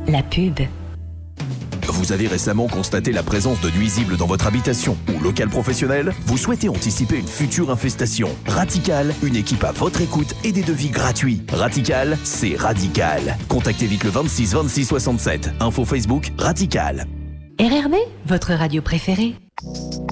La pub. Vous avez récemment constaté la présence de nuisibles dans votre habitation ou local professionnel? Vous souhaitez anticiper une future infestation? Ratical, une équipe à votre écoute et des devis gratuits. Ratical, c'est radical. Contactez vite le 26 26 67. Info Facebook, Ratical. RRB, votre radio préférée.